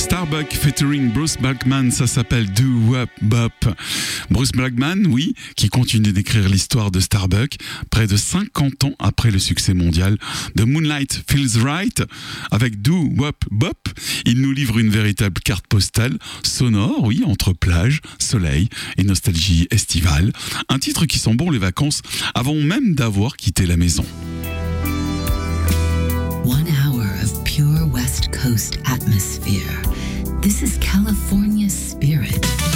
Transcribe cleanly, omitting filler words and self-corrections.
Starbuck featuring Bruce Blackman, ça s'appelle Do Wop Bop. Bruce Blackman, oui, qui continue d'écrire l'histoire de Starbuck près de 50 ans après le succès mondial de Moonlight Feels Right. Avec Do Wop Bop, il nous livre une véritable carte postale sonore, oui, entre plage, soleil et nostalgie estivale. Un titre qui sent bon les vacances avant même d'avoir quitté la maison. 1 hour of pure West Coast atmosphere. This is California's spirit.